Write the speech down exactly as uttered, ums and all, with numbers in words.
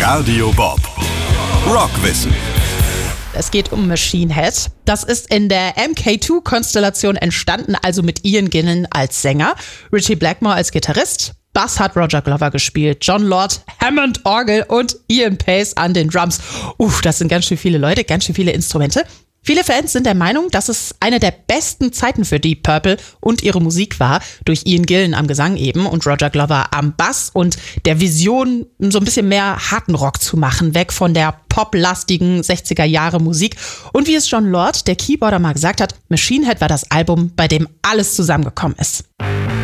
Radio Bob. Rockwissen. Es geht um Machine Head. Das ist in der M K zwei Konstellation entstanden, also mit Ian Gillan als Sänger, Ritchie Blackmore als Gitarrist. Bass hat Roger Glover gespielt, John Lord, Hammond Orgel und Ian Pace an den Drums. Uff, das sind ganz schön viele Leute, ganz schön viele Instrumente. Viele Fans sind der Meinung, dass es eine der besten Zeiten für Deep Purple und ihre Musik war, durch Ian Gillan am Gesang eben und Roger Glover am Bass und der Vision, so ein bisschen mehr harten Rock zu machen, weg von der poplastigen sechziger Jahre Musik. Und wie es John Lord, der Keyboarder, mal gesagt hat, Machine Head war das Album, bei dem alles zusammengekommen ist.